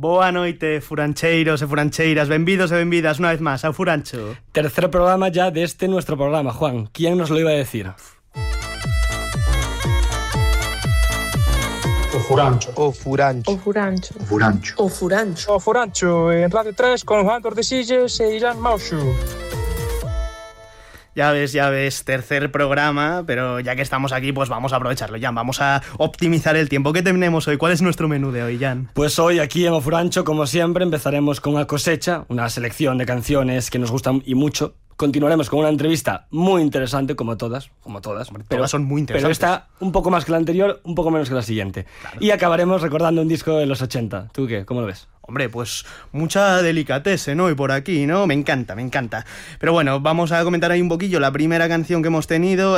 Boa noite, furancheiros e furancheiras, benvidos e benvidas unha vez máis ao Furancho. Tercer programa ya de este nuestro programa, Juan. ¿Quién nos lo iba a decir? O Furancho. O Furancho. O Furancho. O Furancho. O Furancho. O Furancho en Radio 3 con Juan Tordesillas e Irán Maushu. Ya ves, tercer programa, pero ya que estamos aquí, pues vamos a aprovecharlo, Jan. Vamos a optimizar el tiempo. ¿Qué tenemos hoy? ¿Cuál es nuestro menú de hoy, Jan? Pues hoy aquí en O Furancho, como siempre, empezaremos con una cosecha, una selección de canciones que nos gustan y mucho. Continuaremos con una entrevista muy interesante, como todas. Hombre, pero todas son muy interesantes. Pero esta un poco más que la anterior, un poco menos que la siguiente. Claro. Y acabaremos recordando un disco de los 80. ¿Tú qué? ¿Cómo lo ves? Hombre, pues mucha delicatese, ¿no? Y por aquí, ¿no? Me encanta. Pero bueno, vamos a comentar ahí un poquillo. La primera canción que hemos tenido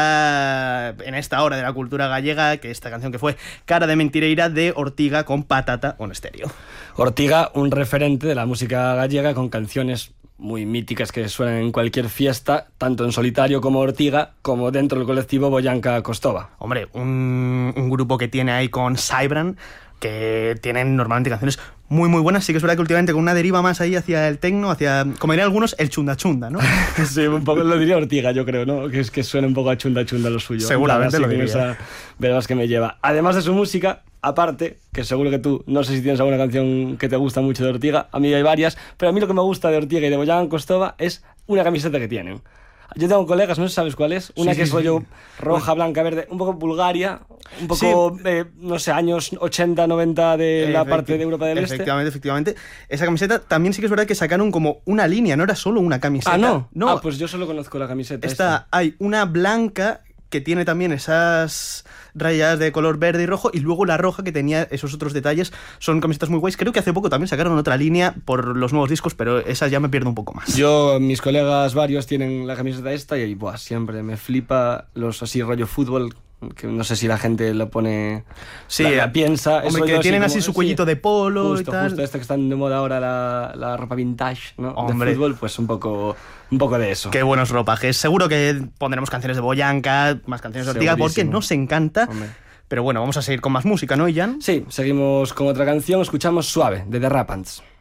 está en esta hora de la cultura gallega, que esta canción que fue Cara de Mentireira de Ortiga con Patata on Estéreo. Ortiga, un referente de la música gallega con canciones muy míticas que suenan en cualquier fiesta, tanto en solitario como Ortiga, como dentro del colectivo Boyanka Kostova. Hombre, un grupo que tiene ahí con Cybran, que tienen normalmente canciones muy muy buenas. Sí que es verdad que últimamente con una deriva más ahí hacia el tecno, hacia, como dirían algunos, el chunda chunda, ¿no? Sí, un poco lo diría Ortiga, yo creo, ¿no? Que es que suena un poco a chunda chunda lo suyo. Seguramente lo diría. Esa verás que me lleva. Además de su música, aparte, que seguro que tú, no sé si tienes alguna canción que te gusta mucho de Ortiga, a mí hay varias, pero a mí lo que me gusta de Ortiga y de Boyanka Kostova es una camiseta que tienen. Yo tengo colegas, no sé si sabes cuál es, una que es rollo roja, blanca, verde, un poco Bulgaria, un poco, no sé, años 80, 90 de la parte de Europa del Este. Efectivamente. Esa camiseta también sí que es verdad que sacaron como una línea, no era solo una camiseta. Ah, ¿no? Ah, pues yo solo conozco la camiseta. Hay una blanca que tiene también esas rayas de color verde y rojo, y luego la roja que tenía esos otros detalles. Son camisetas muy guays. Creo que hace poco también sacaron otra línea por los nuevos discos, pero esa ya me pierdo un poco más. Mis colegas varios tienen la camiseta esta y siempre me flipa los así rollo fútbol, que no sé si la gente lo pone, sí, la piensa. Hombre, que tienen así su cuellito de polo justo, y tal. Justo, que están de moda ahora la ropa vintage, ¿no? Hombre. De fútbol, pues un poco de eso. Qué buenos ropajes. Seguro que pondremos canciones de Boyanka, más canciones de Ortiga, porque nos encanta. Hombre. Pero bueno, vamos a seguir con más música, ¿no, Jan? Sí, seguimos con otra canción. Escuchamos Suave, de The Rapants.